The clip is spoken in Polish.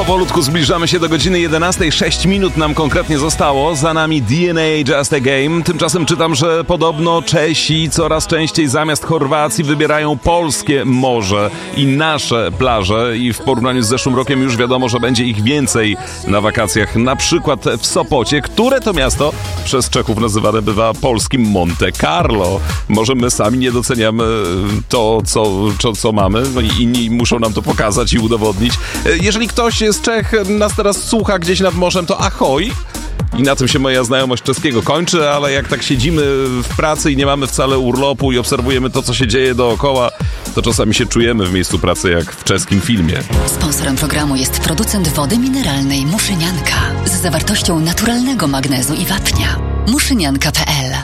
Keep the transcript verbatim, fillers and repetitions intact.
Powolutku zbliżamy się do godziny jedenastej. sześć minut nam konkretnie zostało. Za nami D N A Just a Game. Tymczasem czytam, że podobno Czesi coraz częściej zamiast Chorwacji wybierają polskie morze i nasze plaże. I w porównaniu z zeszłym rokiem już wiadomo, że będzie ich więcej na wakacjach. Na przykład w Sopocie, które to miasto przez Czechów nazywane bywa polskim Monte Carlo. Może my sami nie doceniamy to, co, co, co mamy. No i inni muszą nam to pokazać i udowodnić. Jeżeli ktoś z Czech nas teraz słucha gdzieś nad morzem, to ahoj! I na tym się moja znajomość czeskiego kończy, ale jak tak siedzimy w pracy i nie mamy wcale urlopu i obserwujemy to, co się dzieje dookoła, to czasami się czujemy w miejscu pracy jak w czeskim filmie. Sponsorem programu jest producent wody mineralnej Muszynianka z zawartością naturalnego magnezu i wapnia. muszynianka kropka p l